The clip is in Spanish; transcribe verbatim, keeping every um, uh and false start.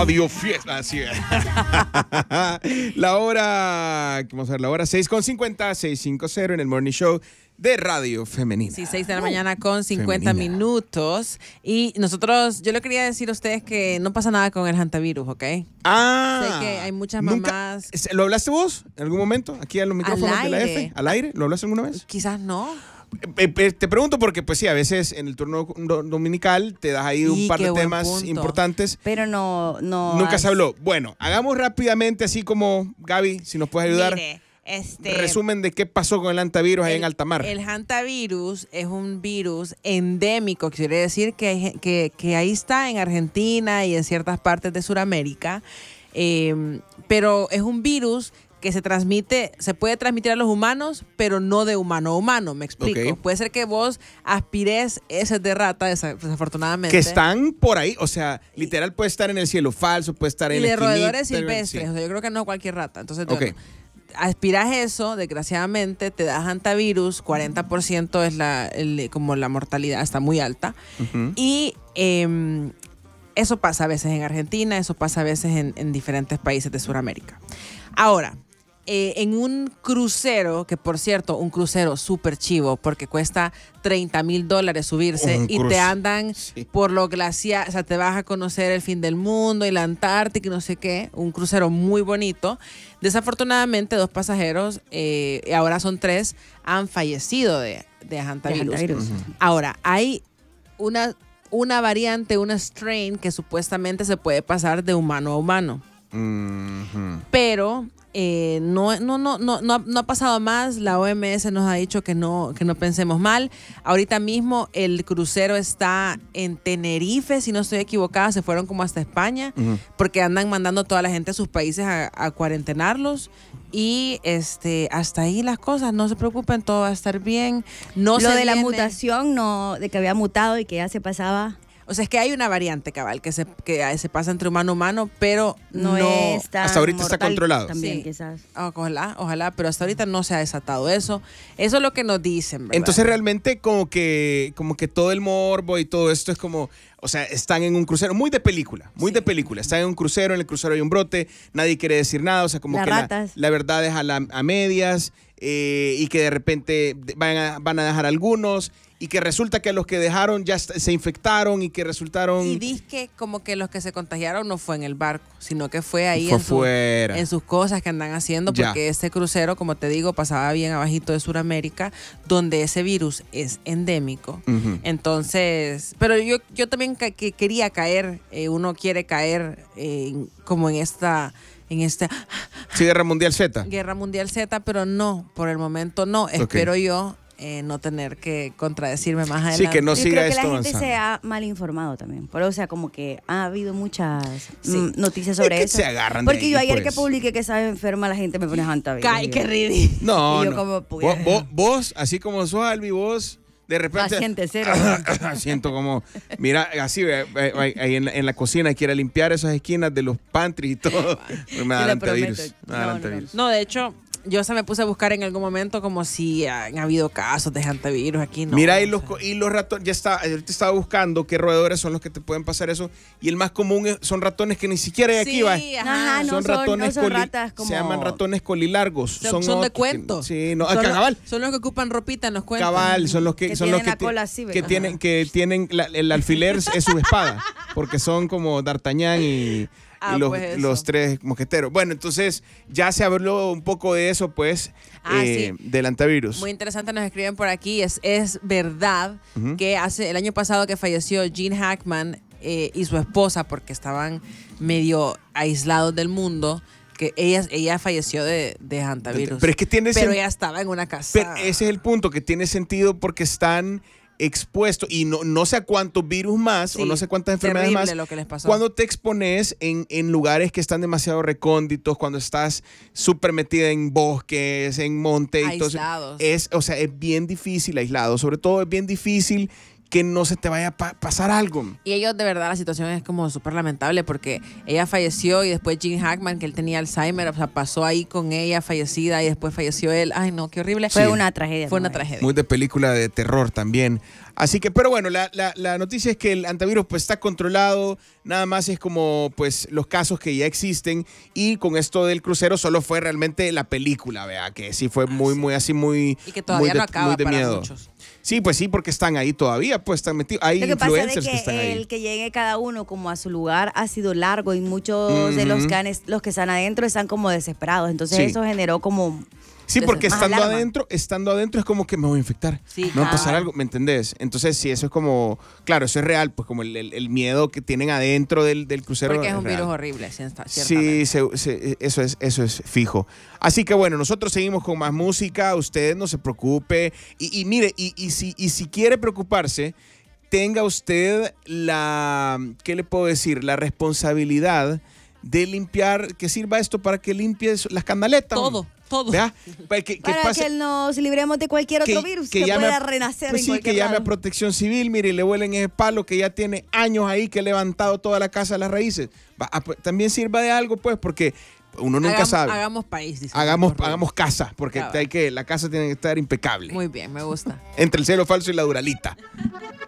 Radio Fiesta. Así es. La hora, vamos a ver, la hora seis con cincuenta, seis cincuenta en el Morning Show de Radio Femenina. Sí, seis de la mañana con cincuenta Femenina. minutos. Y nosotros, yo le quería decir a ustedes que no pasa nada con el hantavirus, ¿ok? Ah. Sé que hay muchas nunca- mamás. ¿Lo hablaste vos en algún momento? Aquí en los micrófonos de la aire. F. ¿Al aire? ¿Lo hablaste alguna vez? Quizás no. Eh, eh, Te pregunto porque, pues sí, a veces en el turno do- dominical te das ahí un Y par qué de buen temas punto. importantes. Pero no, no. Nunca has- se habló. Bueno, hagamos rápidamente, así como Gaby, si nos puedes ayudar. Mire, este, Resumen de qué pasó con el hantavirus ahí en Altamar. El hantavirus es un virus endémico, quiere decir que, hay gen- que, que ahí está en Argentina y en ciertas partes de Sudamérica, eh, pero es un virus que se transmite, se puede transmitir a los humanos, pero no de humano a humano, me explico. Ok. Puede ser que vos aspires heces de rata, desa- desafortunadamente. Que están por ahí, o sea, literal puede estar en el cielo falso, puede estar Y en la de esquinita, roedores sí. silvestres, o sea, yo creo que no cualquier rata. Entonces, Ok. bueno, aspiras eso, desgraciadamente, te das hantavirus, cuarenta por ciento es la, el- como la mortalidad, está muy alta. Ujú. Y em, eso pasa a veces en Argentina, eso pasa a veces en, en diferentes países de Sudamérica. Ahora, eh, en un crucero, que por cierto, un crucero súper chivo, porque cuesta treinta mil dólares subirse Un y cruce- te andan sí. por los glaciares, o sea, te vas a conocer el fin del mundo y la Antártica y no sé qué, un crucero muy bonito. Desafortunadamente, dos pasajeros, eh, y ahora son tres, han fallecido de, de hantavirus. De hantavirus. Ahora, hay una, una variante, una strain que supuestamente se puede pasar de humano a humano, Ujú. pero eh, no, no, no, no, no, ha- no ha pasado más. La O M S nos ha dicho que no, que no pensemos mal. Ahorita mismo el crucero está en Tenerife, si no estoy equivocada, se fueron como hasta España, Ujú. porque andan mandando a toda la gente a sus países a, a cuarentenarlos. Y este hasta ahí las cosas, no se preocupen, todo va a estar bien. No Lo se de la viene- mutación, no, de que había mutado y que ya se pasaba. O sea, es que hay una variante, cabal, que se, que se pasa entre humano a humano, pero No, no, es tan Hasta ahorita está mortal controlado. También, Sí. quizás. Ojalá, ojalá, pero hasta ahorita no se ha desatado eso. Eso es lo que nos dicen, ¿verdad? Entonces realmente como que como que todo el morbo y todo esto es como, o sea, están en un crucero, muy de película, muy Sí. de película. Están en un crucero, en el crucero hay un brote, nadie quiere decir nada, o sea, como Las que la, ratas. la verdad es a, la- a medias eh, y que de repente van a, van a dejar algunos y que resulta que los que dejaron ya est- se infectaron y que resultaron... Y dice que como que los que se contagiaron no fue en el barco, sino que fue ahí Fue en, su- fuera. en sus cosas que andan haciendo, Ya. porque este crucero, como te digo, pasaba bien abajito de Sudamérica, donde ese virus es endémico. Ujú. Entonces, pero yo, yo también ca- que quería caer, eh, uno quiere caer eh, en- como en esta, en esta Sí, Guerra Mundial Z. Guerra Mundial Z, pero no, por el momento no. Espero yo eh, no tener que contradecirme más adelante. Sí, que no Yo siga creo que esto la gente avanzando. se ha mal informado también. Pero, o sea, como que ha habido muchas Sí. mm, noticias sobre Es que eso. se agarran de Porque ahí, yo ayer pues. que publiqué que estaba enferma, la gente me pone hantavirus. Ay, qué ridículo. No, Y yo no. como, Vos, pues, vos- vos, así como sos, Albi, vos de repente... Paciente cero. Siento como, mira, así, ve, ve, ve, ahí en, la- en la cocina quiere limpiar esas esquinas de los pantries y todo. Me da Te lo antivirus. prometo. Me da No, no, antivirus. No, de hecho, yo se me puse a buscar en algún momento como si han habido casos de hantavirus aquí. No, Mira, y o los, sea. co- y los ratones, ya está, ahorita estaba buscando qué roedores son los que te pueden pasar eso. Y el más común es- son ratones que ni siquiera hay aquí, Sí, va. ajá. Ajá, no son son- ratones no son coli- ratas como- Se llaman ratones colilargos. Son, son de otros que- cuento. Sí, no, son, ah, los- cabal. son los que ocupan ropita en los cuentos. Cabal, son los que, Que son los tienen que, la ti- cola así, que ¿verdad? tienen que tienen la- el alfiler es su espada, porque son como D'Artagnan y, Ah, y los, pues eso. los tres mosqueteros. Bueno, entonces ya se habló un poco de eso, pues, Ah, eh, sí. del antivirus. Muy interesante, nos escriben por aquí. Es, es verdad Ujú. que hace el año pasado que falleció Gene Hackman eh, y su esposa, porque estaban medio aislados del mundo, que ella, ella falleció de, de hantavirus. Pero es que tiene Pero sen- ella estaba en una casa. Pero ese es el punto, que tiene sentido porque están expuestos y no, no sé a cuántos virus más Sí, o no sé cuántas enfermedades terrible más. lo que les pasó. Cuando te expones en, en lugares que están demasiado recónditos, cuando estás súper metida en bosques, en monte y todo eso, Aislados. es, o sea, es bien difícil aislado. Sobre todo es bien difícil que no se te vaya a pa- pasar algo. Y ellos, de verdad, la situación es como súper lamentable porque ella falleció y después Gene Hackman, que él tenía Alzheimer, o sea, pasó ahí con ella fallecida y después falleció él. Ay, no, qué horrible. Fue Sí. una tragedia. Fue una ¿no? tragedia. Muy de película de terror también. Así que, pero bueno, la, la, la noticia es que el antivirus pues está controlado, nada más es como pues los casos que ya existen y con esto del crucero solo fue realmente la película, vea, que sí fue muy, muy así, muy Y que todavía muy de, no acaba muy de para miedo. muchos. Sí, pues sí, porque están ahí todavía, pues están metidos. Hay Lo que pasa es influencers que, que, están ahí. el que llegue cada uno como a su lugar ha sido largo y muchos de los Ujú. que, han es- los que están adentro están como desesperados. Entonces Sí. eso generó como... Sí, porque más estando alarma. adentro, estando adentro es como que me voy a infectar. Sí, me va a pasar cabal. algo, ¿me entendés? Entonces, sí, eso es como, claro, eso es real, pues como el, el- el miedo que tienen adentro del, del crucero. Porque es un real. virus horrible, cierta- Sí, ciertamente. se- se- eso, es, eso es fijo. Así que bueno, nosotros seguimos con más música, usted no se preocupe. Y, y mire, y, y si, y si quiere preocuparse, tenga usted la, ¿qué le puedo decir? La responsabilidad de limpiar, que sirva esto para que limpie las canaletas. Todo, todo. ¿Vea? Para que, que Para pase- que nos libremos de cualquier otro virus que, llame pueda a- renacer pues en sí, cualquier que llame lado. a Protección Civil, mire, y le vuelen ese palo que ya tiene años ahí, que ha levantado toda la casa a las raíces. Va, ah, pues, también sirva de algo, pues, porque uno nunca hagamos, sabe. Hagamos país, dice. Hagamos, Correcto. hagamos casa, porque Cabal. hay que, la casa tiene que estar impecable. Muy bien, me gusta. Entre el cielo falso y la duralita.